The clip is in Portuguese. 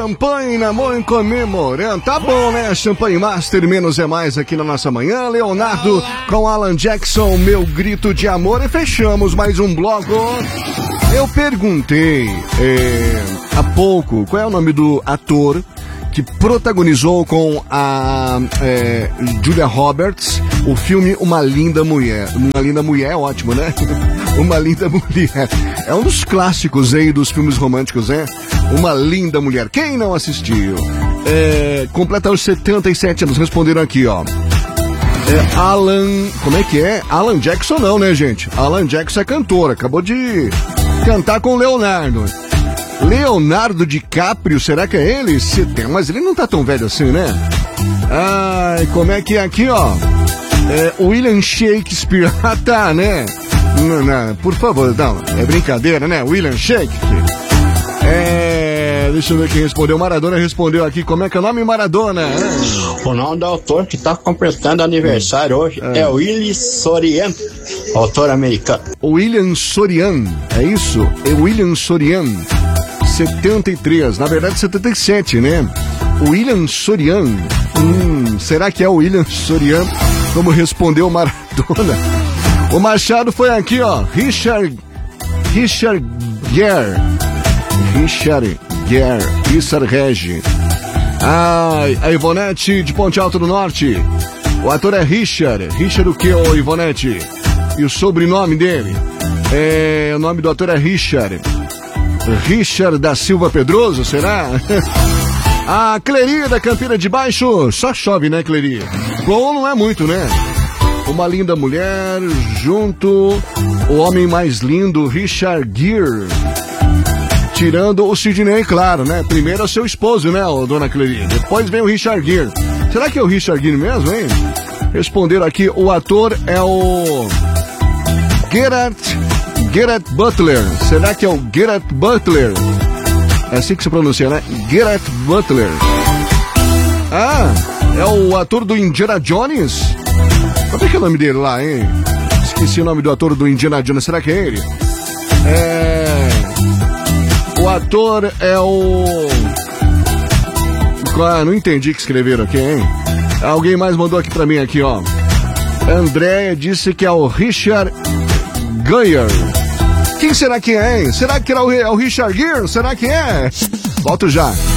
champanhe na mão comemorando. Tá bom, né? Champanhe Master, menos é mais aqui na nossa manhã. Leonardo com Alan Jackson, Meu Grito de Amor. E fechamos mais um bloco. Eu perguntei há pouco qual é o nome do ator que protagonizou com a Julia Roberts o filme Uma Linda Mulher. Uma Linda Mulher é ótimo, né? Uma Linda Mulher. É um dos clássicos aí dos filmes românticos, né? Uma Linda Mulher. Quem não assistiu? Completa os 77 anos. Responderam aqui, ó. Alan... Como é que é? Alan Jackson não, né, gente? Alan Jackson é cantor. Acabou de cantar com o Leonardo. Leonardo DiCaprio, será que é ele? Mas ele não tá tão velho assim, né? Ai, como é que é aqui, ó? William Shakespeare. Ah, tá, né? Não, por favor, não. É brincadeira, né? William Shakespeare. Deixa eu ver quem respondeu. Maradona respondeu aqui. Como é que é o nome, Maradona? O nome do autor que tá completando aniversário hoje é William Sorian, autor americano. William Sorian, é isso? É William Sorian. 73, na verdade 77, né? William Sorian. Será que é o William Sorian? Como respondeu Maradona? O Machado foi aqui, ó. Richard Gere. Richard Regi. A Ivonete de Ponte Alto do Norte. O ator é Richard. Richard o que, ô Ivonete? E o sobrenome dele? O nome do ator é Richard da Silva Pedroso, será? A Cleri da Campina de Baixo. Só chove, né, Cleri? Bom, não é muito, né? Uma Linda Mulher, junto o homem mais lindo, Richard Gere. Tirando o Sidney, claro, né? Primeiro é o seu esposo, né, dona Cleri? Depois vem o Richard Gere. Será que é o Richard Gere mesmo, hein? Responderam aqui, o ator é o Gerard Butler. Será que é o Gerard Butler? É assim que se pronuncia, né? Gerard Butler. Ah, é o ator do Indiana Jones? Como é que é o nome dele lá, hein? Esqueci o nome do ator do Indiana Jones. Será que é ele? O ator é o... Não entendi o que escreveram aqui, hein? Alguém mais mandou aqui pra mim, aqui, ó. Andréia disse que é o Richard Gere. Quem será que é, hein? Será que é o Richard Gere? Será que é? Volto já.